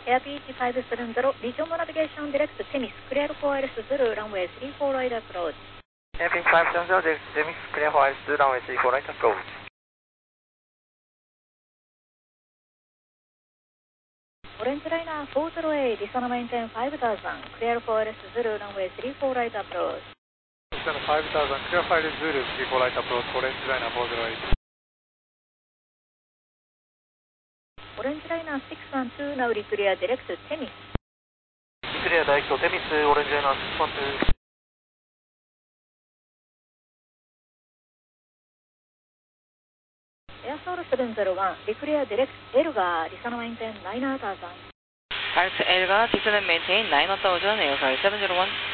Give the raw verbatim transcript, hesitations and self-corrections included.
エアピーエイチファイブセブンゼロ、リジョンのナビゲーションディレクトテミス、クリアルフォーアイルスズル、ランウェイスリーフォーライドアプローチ。 エアピーエイチファイブセブンゼロ、ディレクトテミス、クリアルフォーアイルスズル、ランウェイスリーフォーライドアプローチ。 オレンジライナーフォーゼロエイ、リソナメインテンファイブタウザン、クリアルフォーアイルスズル、ランウェイスリーフォーライドアプローチ。 リソナファイブタウザン、クリアルフォーアイルスズル、スリーフォーライドアプローチ、オレンジライナーフォーゼロエイ。 オレンジライナーシックスワンツー、ナウリクリアディレクトテミス。 リクリア大気テミス、オレンジライナーシックスワンツー。 エアソウルセブンゼロワン、リクリアディレクトエルガー、リソナメインテンナイナータウザン。 Direct Elga, Disney maintain nine thousand, Air Flight seven zero one.